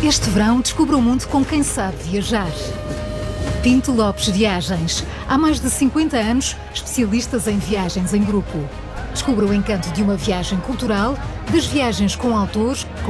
Este verão, descubra o mundo com quem sabe viajar. Pinto Lopes Viagens. Há mais de 50 anos, especialistas em viagens em grupo. Descubra o encanto de uma viagem cultural, das viagens com autores,